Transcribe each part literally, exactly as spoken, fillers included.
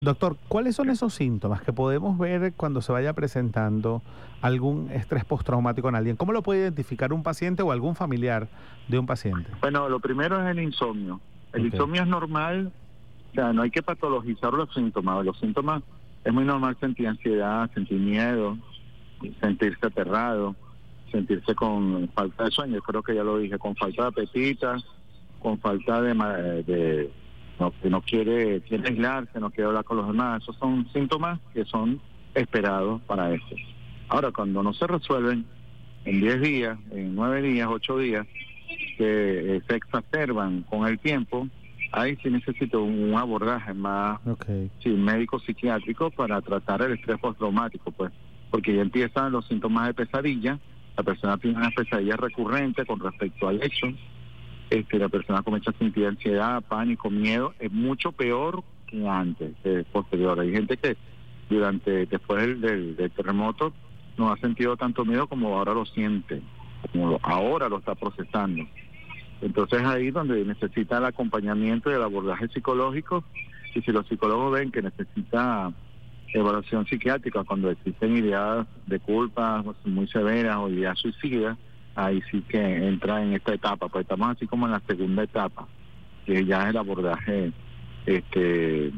Doctor, ¿cuáles son esos síntomas que podemos ver cuando se vaya presentando algún estrés postraumático en alguien? ¿Cómo lo puede identificar un paciente o algún familiar de un paciente? Bueno, lo primero es el insomnio. El Ok. insomnio es normal, o sea, no hay que patologizar los síntomas. Los síntomas es muy normal sentir ansiedad, sentir miedo, sentirse aterrado, sentirse con falta de sueño. Yo creo que ya lo dije, con falta de apetito, con falta de, ma- de no, que no quiere, quiere aislarse, no quiere hablar con los demás. Esos son síntomas que son esperados para esto. Ahora, cuando no se resuelven en diez días, en nueve días, ocho días, que eh, se exacerban con el tiempo, ahí sí necesito un, un abordaje más Ok. sí, médico psiquiátrico para tratar el estrés postraumático, pues, porque ya empiezan los síntomas de pesadilla, la persona tiene una pesadilla recurrente con respecto al hecho, este, la persona comienza a sentir ansiedad, pánico, miedo, es mucho peor que antes, que posterior. Hay gente que durante, después del, del, del terremoto no ha sentido tanto miedo como ahora lo siente, como lo- ahora lo está procesando. Entonces ahí es donde necesita el acompañamiento y el abordaje psicológico, y si los psicólogos ven que necesita evaluación psiquiátrica cuando existen ideas de culpa muy severas o ideas suicidas, ahí sí que entra en esta etapa, pues estamos así como en la segunda etapa, que ya es el abordaje este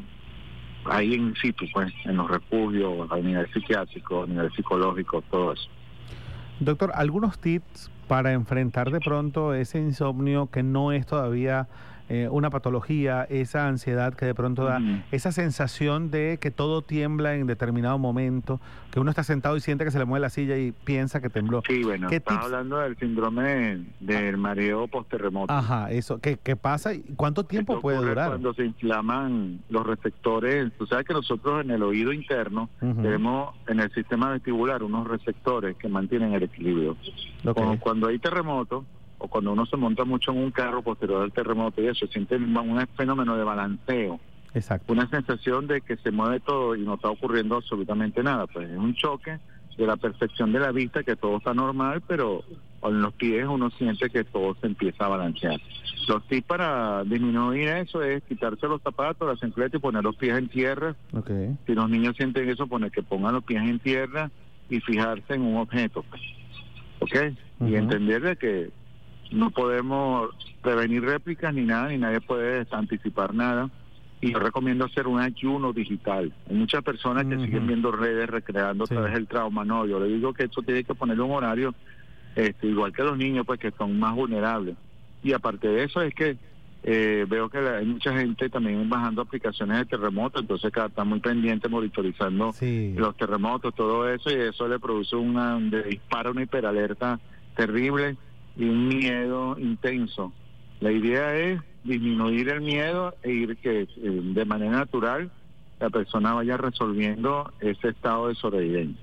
ahí in situ, pues, en los refugios, a nivel psiquiátrico, a nivel psicológico, todo eso. Doctor, ¿algunos tips para enfrentar de pronto ese insomnio que no es todavía eh, una patología, esa ansiedad que de pronto da, Ujú. esa sensación de que todo tiembla en determinado momento, que uno está sentado y siente que se le mueve la silla y piensa que tembló? Sí, bueno, ¿Qué estás tips? hablando del síndrome del mareo posterremoto. Ajá, eso, ¿qué, qué pasa y cuánto tiempo Esto puede ocurre durar? cuando se inflaman los receptores. Tú sabes que nosotros en el oído interno Ujú. tenemos en el sistema vestibular unos receptores que mantienen el equilibrio. Ok, Cuando, cuando hay terremoto o cuando uno se monta mucho en un carro posterior al terremoto y eso, siente un un fenómeno de balanceo, exacto. una sensación de que se mueve todo y no está ocurriendo absolutamente nada. Pues es un choque de la percepción de la vista, que todo está normal, pero en los pies uno siente que todo se empieza a balancear. Los tips para disminuir eso es quitarse los zapatos, las chancletas y poner los pies en tierra. Ok. Si los niños sienten eso, poner que pongan los pies en tierra y fijarse en un objeto, pues, ¿ok? Y Ujú. entender de que no podemos prevenir réplicas ni nada, ni nadie puede anticipar nada. Y yo recomiendo hacer un ayuno digital. Hay muchas personas que Ujú. siguen viendo redes, recreando Sí. otra vez el trauma. No, yo le digo que esto tiene que ponerle un horario, este, igual que los niños, pues que son más vulnerables. Y aparte de eso es que eh, veo que la- hay mucha gente también bajando aplicaciones de terremotos, entonces cada está muy pendiente monitorizando Sí. los terremotos, todo eso, y eso le produce una, de dispara una hiperalerta terrible y un miedo intenso. La idea es disminuir el miedo e ir que eh, de manera natural la persona vaya resolviendo ese estado de sobrevivencia.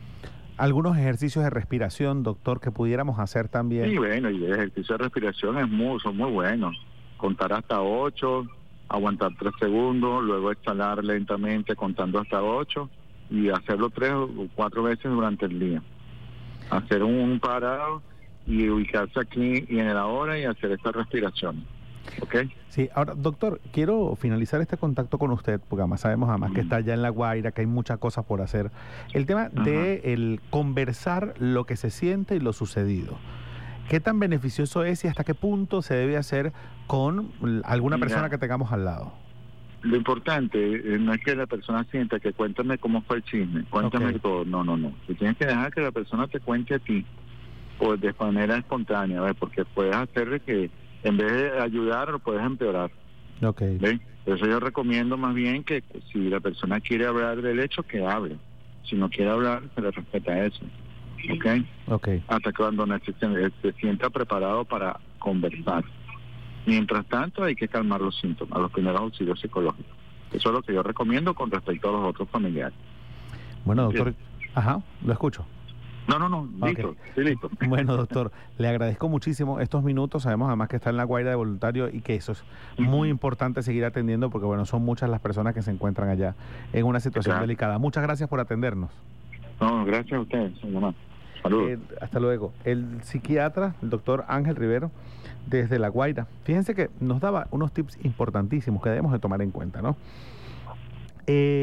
Algunos ejercicios de respiración, doctor, que pudiéramos hacer Y también. bueno, y el ejercicio de respiración es muy, son muy buenos. Contar hasta ocho, aguantar tres segundos, luego exhalar lentamente contando hasta ocho y hacerlo tres o cuatro veces durante el día. Hacer un, un parado y ubicarse aquí y en el ahora y hacer esta respiración. ¿Ok? Sí, ahora, doctor, quiero finalizar este contacto con usted, porque además sabemos además que Mm. está allá en La Guaira, que hay muchas cosas por hacer. El tema Ajá. de el conversar lo que se siente y lo sucedido. ¿Qué tan beneficioso es y hasta qué punto se debe hacer con l- alguna Mira, persona que tengamos al lado? lo importante eh, no es que la persona sienta que cuéntame cómo fue el chisme, cuéntame Ok. todo. No, no, no. Tú tienes que dejar que la persona te cuente a ti, pues de manera espontánea, ¿ves? Porque puedes hacer de que en vez de ayudar, lo puedes empeorar. Ok, ¿Ves? Por eso yo recomiendo más bien que pues, si la persona quiere hablar del hecho, que hable. Si no quiere hablar, se le respeta eso. ¿Ok? ok. Hasta cuando se, se sienta preparado para conversar. Mientras tanto, hay que calmar los síntomas, los primeros auxilios psicológicos. Eso es lo que yo recomiendo con respecto a los otros familiares. Bueno, doctor, ¿Entiendes? ajá, lo escucho. No, no, no, Ok. listo, sí, listo. Bueno, doctor, le agradezco muchísimo estos minutos. Sabemos además que está en La Guaira de voluntario y que eso es muy importante seguir atendiendo porque, bueno, son muchas las personas que se encuentran allá en una situación Claro. delicada. Muchas gracias por atendernos. No, gracias a ustedes, señor Omar. Saludos. Eh, hasta luego. El psiquiatra, el doctor Ángel Rivero, desde La Guaira. Fíjense que nos daba unos tips importantísimos que debemos de tomar en cuenta, ¿no? Eh,